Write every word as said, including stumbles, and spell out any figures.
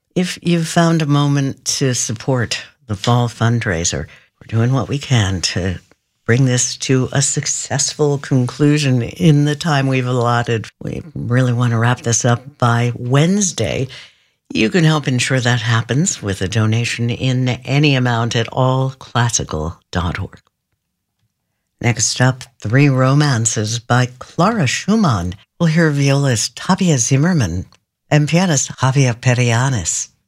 If you've found a moment to support the fall fundraiser, we're doing what we can to bring this to a successful conclusion in the time we've allotted. We really want to wrap this up by Wednesday. You can help ensure that happens with a donation in any amount at all classical dot org. Next up, Three Romances by Clara Schumann. We'll hear violist Tabia Zimmerman and pianist Javier Perianis.